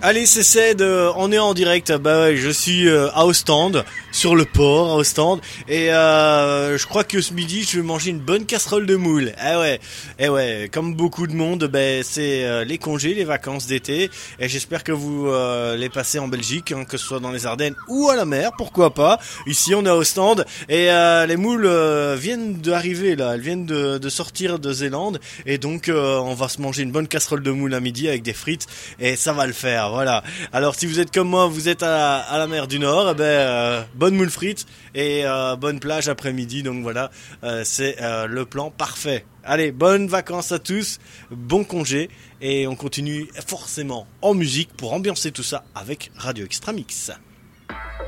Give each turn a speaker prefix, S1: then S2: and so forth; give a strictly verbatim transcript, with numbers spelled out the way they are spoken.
S1: Allez, c'est Ced, euh, on est en direct. Bah ouais, je suis euh, à Ostende, sur le port à Ostende, et euh, je crois que ce midi je vais manger une bonne casserole de moules. Eh ouais, eh ouais, comme beaucoup de monde, ben c'est euh, les congés, les vacances d'été, et j'espère que vous euh, les passez en Belgique, hein, que ce soit dans les Ardennes ou à la mer, pourquoi pas. Ici on est à Ostende, et euh, les moules euh, viennent d'arriver là, elles viennent de, de sortir de Zélande, et donc euh, on va se manger une bonne casserole de moules à midi avec des frites, et ça va le faire. Voilà. Alors si vous êtes comme moi, vous êtes à, à la mer du Nord, eh ben euh, bonne moule frite et euh, bonne plage après-midi. Donc voilà, euh, c'est euh, le plan parfait. Allez, bonnes vacances à tous, bon congé, et on continue forcément en musique pour ambiancer tout ça avec Radio Extra Mix.